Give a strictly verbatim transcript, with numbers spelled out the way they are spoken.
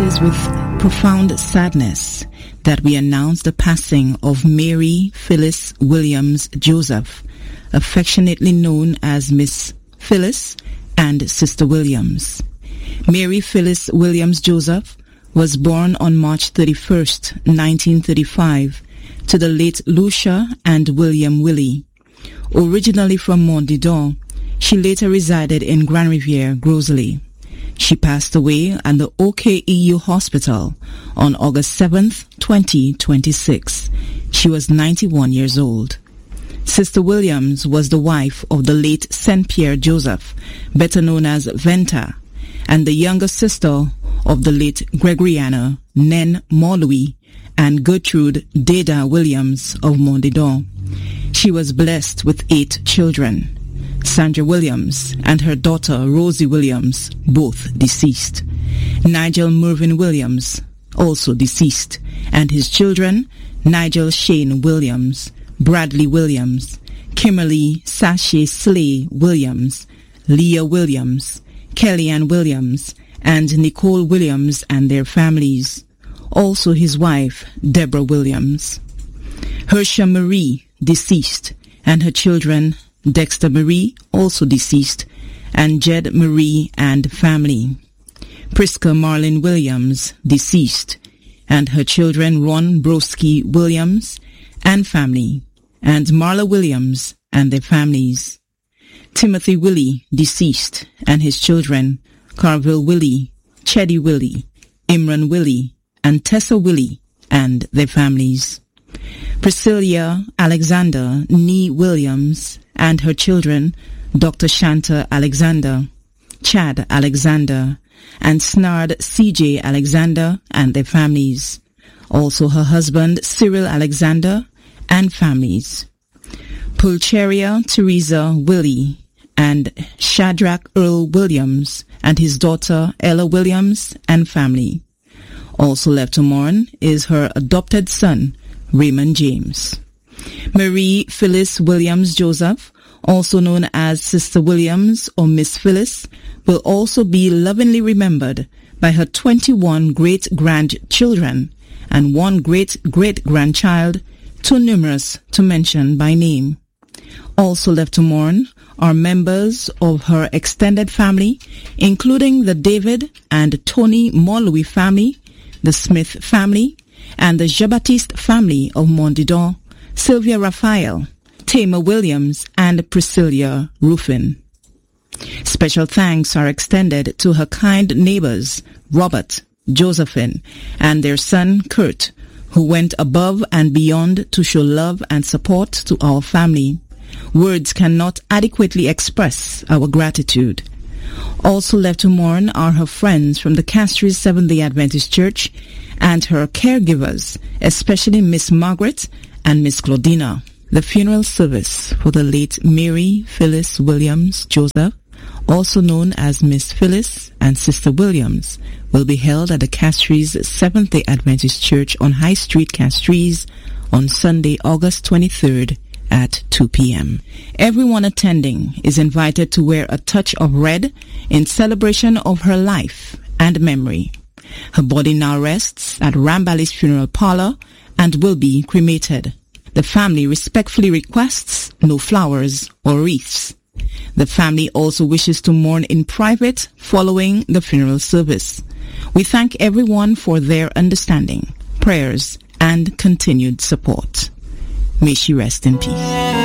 is with profound sadness that we announce the passing of Mary Phyllis Williams Joseph, affectionately known as Miss Phyllis and Sister Williams. Mary Phyllis Williams Joseph was born on March thirty-first, nineteen thirty-five, to the late Lucia and William Willie. Originally from Mont Didon, she later resided in Grand Riviere, Grosley. She passed away at the O K E U Hospital on August seventh, twenty twenty-six. She was ninety-one years old. Sister Williams was the wife of the late Saint Pierre Joseph, better known as Venta, and the younger sister of the late Gregoriana Nen Morlouis and Gertrude Deda Williams of Mont Didon. She was blessed with eight children. Sandra Williams and her daughter Rosie Williams, both deceased. Nigel Mervyn Williams, also deceased, and his children Nigel Shane Williams, Bradley Williams, Kimberly Sashay Slay Williams, Leah Williams, Kellyanne Williams, and Nicole Williams and their families. Also his wife, Deborah Williams. Hersha Marie, deceased, and her children, Dexter Marie, also deceased, and Jed Marie and family. Priska Marlin Williams, deceased, and her children Ron Broski Williams and family, and Marla Williams and their families. Timothy Willie, deceased, and his children Carville Willie, Cheddy Willie, Imran Willie, and Tessa Willie and their families. Priscilla Alexander Nee Williams and her children, Doctor Shanta Alexander, Chad Alexander, and Snard C J Alexander and their families. Also her husband, Cyril Alexander, and families. Pulcheria Teresa Willie and Shadrach Earl Williams and his daughter Ella Williams and family. Also left to mourn is her adopted son, Raymond James. Marie Phyllis Williams Joseph, also known as Sister Williams or Miss Phyllis, will also be lovingly remembered by her twenty-one great-grandchildren and one great-great-grandchild, too numerous to mention by name. Also left to mourn are members of her extended family, including the David and Tony Morlouis family, the Smith family, and the Jean-Baptiste family of Mont Didon, Sylvia Raphael, Tamar Williams, and Priscilla Ruffin. Special thanks are extended to her kind neighbors, Robert, Josephine, and their son, Kurt, who went above and beyond to show love and support to our family. Words cannot adequately express our gratitude. Also left to mourn are her friends from the Castries Seventh-day Adventist Church and her caregivers, especially Miss Margaret and Miss Claudina. The funeral service for the late Mary Phyllis Williams Joseph, also known as Miss Phyllis and Sister Williams, will be held at the Castries Seventh-day Adventist Church on High Street, Castries, on Sunday, August twenty-third at two p.m. Everyone attending is invited to wear a touch of red in celebration of her life and memory. Her body now rests at Rambally's funeral parlor and will be cremated. The family respectfully requests no flowers or wreaths. The family also wishes to mourn in private following the funeral service. We thank everyone for their understanding, prayers, and continued support. May she rest in peace.